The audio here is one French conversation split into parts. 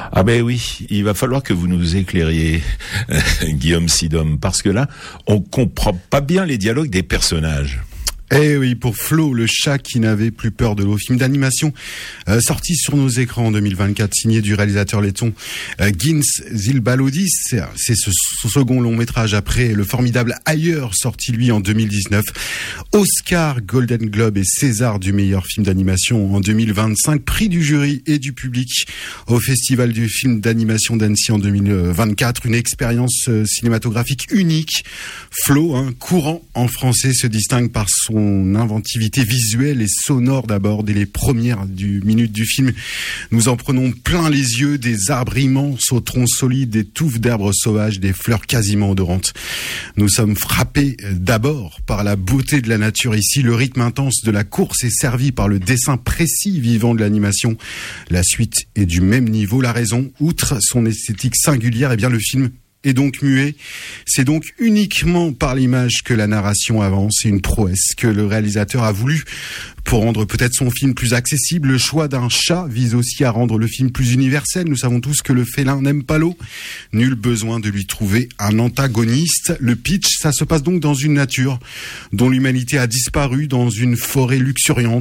Ah ben oui, il va falloir que vous nous éclairiez, Guillaume Sidom, parce que là, on comprend pas bien les dialogues des personnages. Eh oui, pour Flo, le chat qui n'avait plus peur de l'eau, film d'animation sorti sur nos écrans en 2024, signé du réalisateur letton Gins Zilbalodis. C'est son second long métrage après le formidable Ailleurs, sorti lui en 2019. Oscar, Golden Globe et César du meilleur film d'animation en 2025, prix du jury et du public au Festival du film d'animation d'Annecy en 2024. Une expérience cinématographique unique. Flo, courant en français, se distingue par son inventivité visuelle et sonore d'abord. Dès les premières minutes du film, nous en prenons plein les yeux, des arbres immenses aux troncs solides, des touffes d'arbres sauvages, des fleurs quasiment odorantes. Nous sommes frappés d'abord par la beauté de la nature ici. Le rythme intense de la course est servi par le dessin précis vivant de l'animation. La suite est du même niveau. La raison, outre son esthétique singulière, eh bien le film est donc muet. C'est donc uniquement par l'image que la narration avance. C'est une prouesse que le réalisateur a voulu pour rendre peut-être son film plus accessible. Le choix d'un chat vise aussi à rendre le film plus universel. Nous savons tous que le félin n'aime pas l'eau. Nul besoin de lui trouver un antagoniste. Le pitch, ça se passe donc dans une nature dont l'humanité a disparu, dans une forêt luxuriante.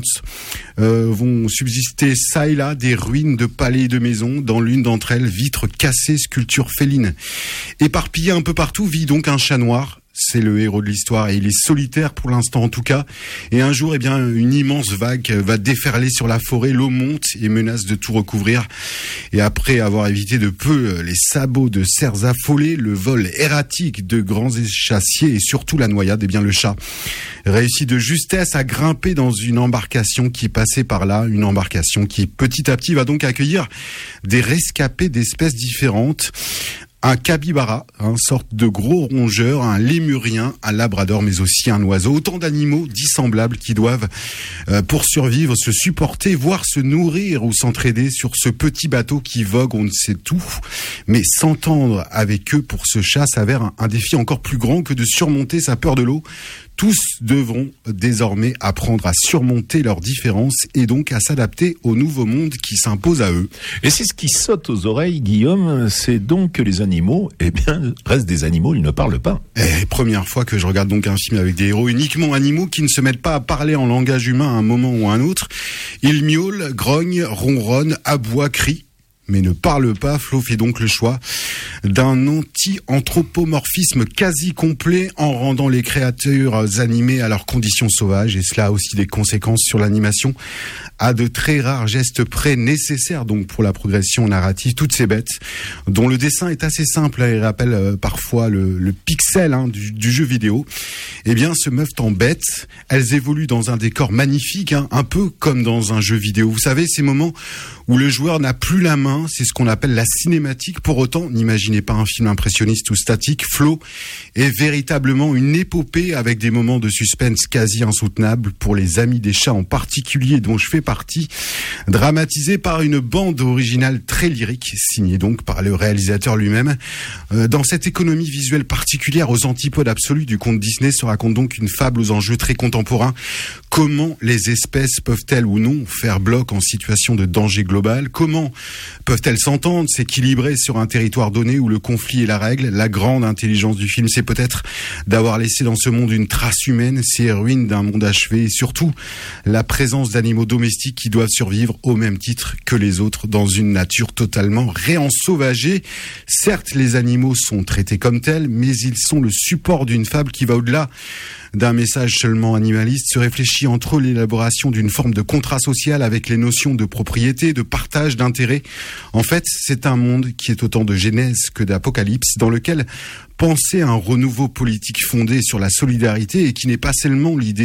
Vont subsister ça et là des ruines de palais et de maisons. Dans l'une d'entre elles, vitres cassées, sculptures félines. Éparpillé un peu partout, vit donc un chat noir. C'est le héros de l'histoire et il est solitaire pour l'instant en tout cas. Et un jour, une immense vague va déferler sur la forêt. L'eau monte et menace de tout recouvrir. Et après avoir évité de peu les sabots de cerfs affolés, le vol erratique de grands échassiers et surtout la noyade, le chat réussit de justesse à grimper dans une embarcation qui passait par là. Une embarcation qui petit à petit va donc accueillir des rescapés d'espèces différentes. Un capybara, sorte de gros rongeur, un lémurien, un labrador, mais aussi un oiseau. Autant d'animaux dissemblables qui doivent, pour survivre, se supporter, voire se nourrir ou s'entraider sur ce petit bateau qui vogue, on ne sait tout. Mais s'entendre avec eux pour ce chat s'avère un défi encore plus grand que de surmonter sa peur de l'eau. Tous devront désormais apprendre à surmonter leurs différences et donc à s'adapter au nouveau monde qui s'impose à eux. Et c'est ce qui saute aux oreilles, Guillaume, c'est donc que les animaux, restent des animaux, ils ne parlent pas. Première fois que je regarde donc un film avec des héros uniquement animaux qui ne se mettent pas à parler en langage humain à un moment ou à un autre. Ils miaulent, grognent, ronronnent, aboient, crient, mais ne parle pas. Flo fait donc le choix d'un anti-anthropomorphisme quasi complet en rendant les créatures animées à leurs conditions sauvages, et cela a aussi des conséquences sur l'animation, à de très rares gestes près nécessaires donc pour la progression narrative. Toutes ces bêtes dont le dessin est assez simple et rappelle parfois le pixel du jeu vidéo, se meuvent en bêtes. Elles évoluent dans un décor magnifique, un peu comme dans un jeu vidéo. Vous savez, ces moments où le joueur n'a plus la main, c'est ce qu'on appelle la cinématique. Pour autant, n'imaginez pas un film impressionniste ou statique. Flo est véritablement une épopée avec des moments de suspense quasi insoutenables pour les amis des chats en particulier, dont je fais partie, dramatisé par une bande originale très lyrique, signée donc par le réalisateur lui-même. Dans cette économie visuelle particulière aux antipodes absolus du conte Disney se raconte donc une fable aux enjeux très contemporains. Comment les espèces peuvent-elles ou non faire bloc en situation de danger global? Comment peuvent-elles s'entendre, s'équilibrer sur un territoire donné où le conflit est la règle? La grande intelligence du film, c'est peut-être d'avoir laissé dans ce monde une trace humaine, ces ruines d'un monde achevé, et surtout la présence d'animaux domestiques qui doivent survivre au même titre que les autres dans une nature totalement réensauvagée. Certes, les animaux sont traités comme tels, mais ils sont le support d'une fable qui va au-delà d'un message seulement animaliste, se réfléchit entre l'élaboration d'une forme de contrat social avec les notions de propriété, de partage, d'intérêt. En fait, c'est un monde qui est autant de genèse que d'apocalypse, dans lequel penser un renouveau politique fondé sur la solidarité et qui n'est pas seulement l'idée